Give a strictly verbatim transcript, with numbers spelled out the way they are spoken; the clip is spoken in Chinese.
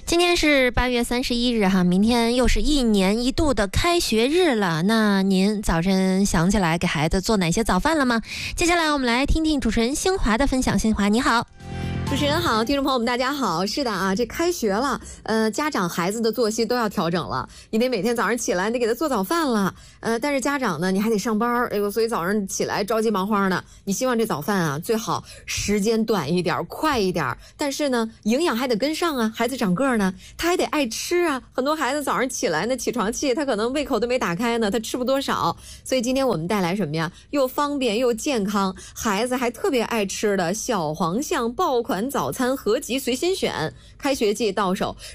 今天是八月三十一日哈，明天又是一年一度的开学日了。那您早晨想起来给孩子做哪些早饭了吗？接下来我们来听听主持人新华的分享。新华你好。 主持人好，听众朋友们大家好。是的啊，这开学了，呃，家长孩子的作息都要调整了。你得每天早上起来，你得给他做早饭了。呃，但是家长呢，你还得上班，哎呦，所以早上起来着急忙慌的。你希望这早饭啊，最好时间短一点，快一点，但是呢，营养还得跟上啊。孩子长个呢，他还得爱吃啊。很多孩子早上起来呢，起床气他可能胃口都没打开呢，他吃不多少。所以今天我们带来什么呀？又方便又健康，孩子还特别爱吃的小黄象爆款早餐合集随心选。开学季到手，